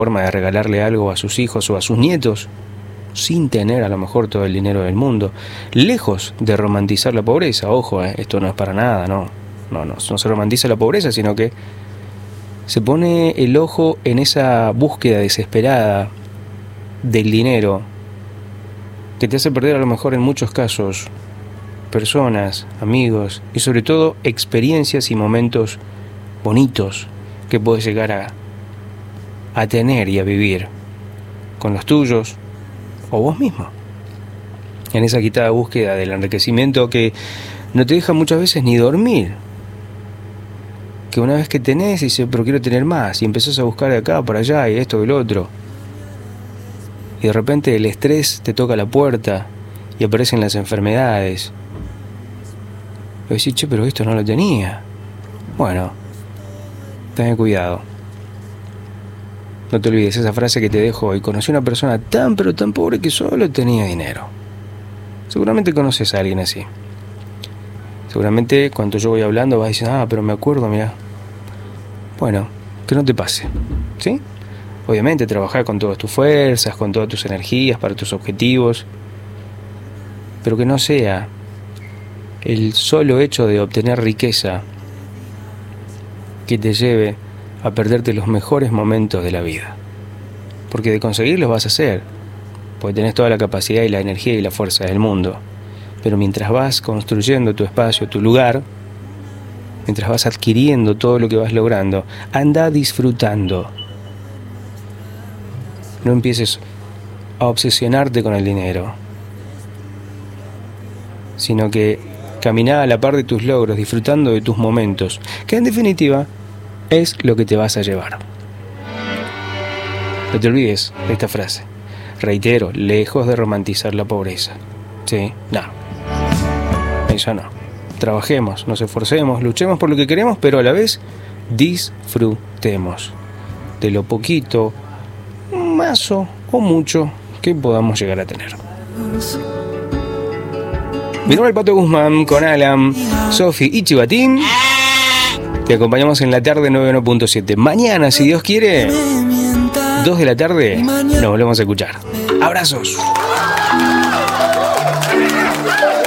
forma de regalarle algo a sus hijos o a sus nietos, sin tener a lo mejor todo el dinero del mundo, lejos de romantizar la pobreza. Ojo, esto no es para nada, no se romantiza la pobreza, sino que se pone el ojo en esa búsqueda desesperada del dinero que te hace perder a lo mejor en muchos casos personas, amigos y sobre todo experiencias y momentos bonitos que puedes llegar a tener y a vivir con los tuyos o vos mismo, en esa agitada búsqueda del enriquecimiento que no te deja muchas veces ni dormir, que una vez que tenés dices, pero quiero tener más, y empezás a buscar de acá para allá y esto y lo otro, y de repente el estrés te toca la puerta y aparecen las enfermedades y decís, che, pero esto no lo tenía. Bueno, ten cuidado. No te olvides esa frase que te dejo hoy. Conocí a una persona tan pero tan pobre que solo tenía dinero. Seguramente conoces a alguien así. Seguramente cuando yo voy hablando vas diciendo, pero me acuerdo, mira. Bueno, que no te pase, ¿sí? Obviamente trabajar con todas tus fuerzas, con todas tus energías para tus objetivos, pero que no sea el solo hecho de obtener riqueza que te lleve a perderte los mejores momentos de la vida. Porque de conseguirlos vas a hacer, porque tenés toda la capacidad y la energía y la fuerza del mundo. Pero mientras vas construyendo tu espacio, tu lugar, mientras vas adquiriendo todo lo que vas logrando, anda disfrutando. No empieces a obsesionarte con el dinero, sino que caminá a la par de tus logros, disfrutando de tus momentos, que en definitiva es lo que te vas a llevar. No te olvides de esta frase. Reitero, lejos de romantizar la pobreza. Sí, no. Eso no. Trabajemos, nos esforcemos, luchemos por lo que queremos, pero a la vez disfrutemos de lo poquito, más o mucho que podamos llegar a tener. Mi nombre es Pato Guzmán, con Alan, Sofi y Chivatín. Te acompañamos en la tarde 91.7. Mañana, si Dios quiere, 2 de la tarde, nos volvemos a escuchar. Abrazos.